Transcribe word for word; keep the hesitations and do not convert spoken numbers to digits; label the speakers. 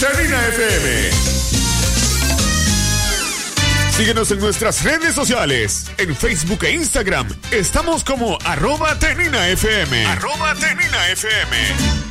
Speaker 1: Tenina F M. Síguenos en nuestras redes sociales. En Facebook e Instagram estamos como arroba Tenina F M. Arroba Tenina F M.